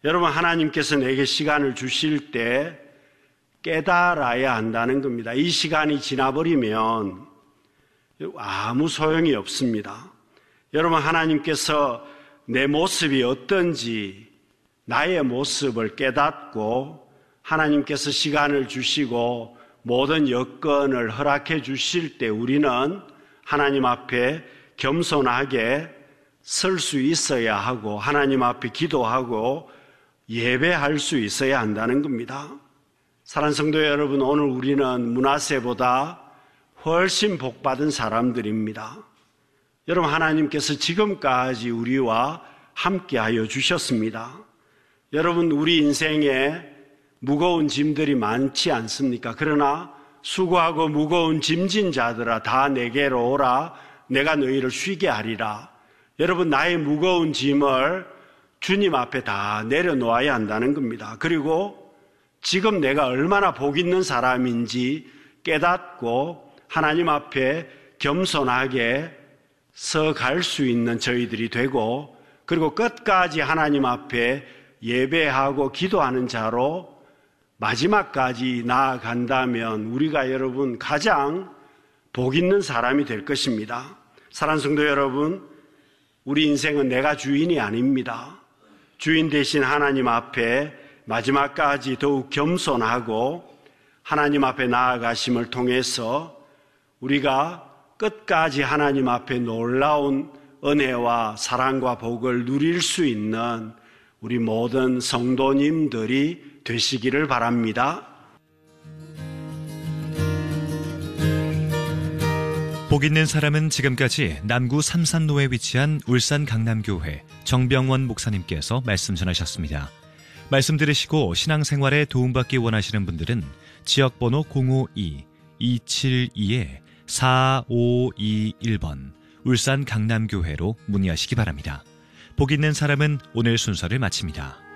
여러분, 하나님께서 내게 시간을 주실 때 깨달아야 한다는 겁니다. 이 시간이 지나버리면 아무 소용이 없습니다. 여러분, 하나님께서 내 모습이 어떤지 나의 모습을 깨닫고 하나님께서 시간을 주시고 모든 여건을 허락해 주실 때 우리는 하나님 앞에 겸손하게 설 수 있어야 하고 하나님 앞에 기도하고 예배할 수 있어야 한다는 겁니다. 사랑하는 성도 여러분, 오늘 우리는 므낫세보다 훨씬 복받은 사람들입니다. 여러분, 하나님께서 지금까지 우리와 함께하여 주셨습니다. 여러분, 우리 인생에 무거운 짐들이 많지 않습니까? 그러나 수고하고 무거운 짐진 자들아 다 내게로 오라, 내가 너희를 쉬게 하리라. 여러분, 나의 무거운 짐을 주님 앞에 다 내려놓아야 한다는 겁니다. 그리고 지금 내가 얼마나 복 있는 사람인지 깨닫고 하나님 앞에 겸손하게 서갈 수 있는 저희들이 되고, 그리고 끝까지 하나님 앞에 예배하고 기도하는 자로 마지막까지 나아간다면 우리가 여러분 가장 복 있는 사람이 될 것입니다. 사랑하는 성도 여러분, 우리 인생은 내가 주인이 아닙니다. 주인 되신 하나님 앞에 마지막까지 더욱 겸손하고 하나님 앞에 나아가심을 통해서 우리가 끝까지 하나님 앞에 놀라운 은혜와 사랑과 복을 누릴 수 있는 우리 모든 성도님들이 되시기를 바랍니다. 복 있는 사람은 지금까지 남구 삼산로에 위치한 울산 강남교회 정병원 목사님께서 말씀 전하셨습니다. 말씀 들으시고 신앙생활에 도움받기 원하시는 분들은 지역번호 052-272-4521번 울산 강남교회로 문의하시기 바랍니다. 복 있는 사람은 오늘 순서를 마칩니다.